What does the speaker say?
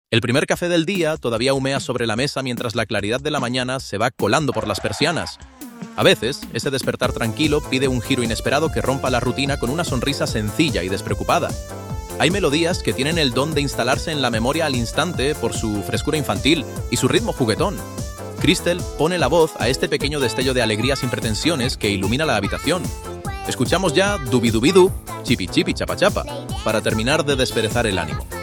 El primer café del día todavía humea sobre la mesa mientras la claridad de la mañana se va colando por las persianas. A veces, ese despertar tranquilo pide un giro inesperado que rompa la rutina con una sonrisa sencilla y despreocupada. Hay melodías que tienen el don de instalarse en la memoria al instante por su frescura infantil y su ritmo juguetón. Crystal pone la voz a este pequeño destello de alegría sin pretensiones que ilumina la habitación. Escuchamos ya Dubi Dubi Du, Chipi Chipi Chapa Chapa, para terminar de desperezar el ánimo.